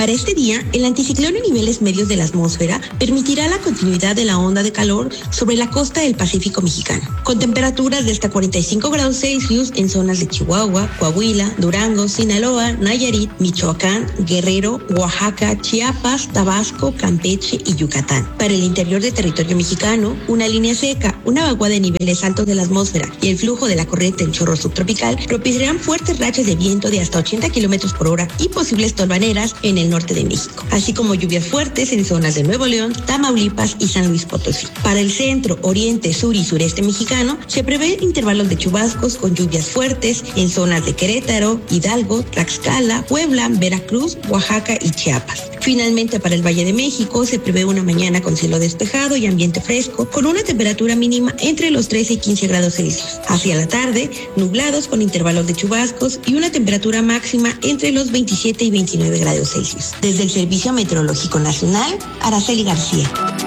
Para este día, el anticiclón en niveles medios de la atmósfera permitirá la continuidad de la onda de calor sobre la costa del Pacífico mexicano, con temperaturas de hasta 45 grados Celsius en zonas de Chihuahua, Coahuila, Durango, Sinaloa, Nayarit, Michoacán, Guerrero, Oaxaca, Chiapas, Tabasco, Campeche y Yucatán. Para el interior del territorio mexicano, una línea seca, una vaguada de niveles altos de la atmósfera y el flujo de la corriente en chorro subtropical propiciarán fuertes rachas de viento de hasta 80 kilómetros por hora y posibles tolvaneras en el norte de México, así como lluvias fuertes en zonas de Nuevo León, Tamaulipas y San Luis Potosí. Para el centro, oriente, sur y sureste mexicano, se prevé intervalos de chubascos con lluvias fuertes en zonas de Querétaro, Hidalgo, Tlaxcala, Puebla, Veracruz, Oaxaca y Chiapas. Finalmente, para el Valle de México, se prevé una mañana con cielo despejado y ambiente fresco, con una temperatura mínima entre los 13 y 15 grados Celsius. Hacia la tarde, nublados con intervalos de chubascos y una temperatura máxima entre los 27 y 29 grados Celsius. Desde el Servicio Meteorológico Nacional, Araceli García.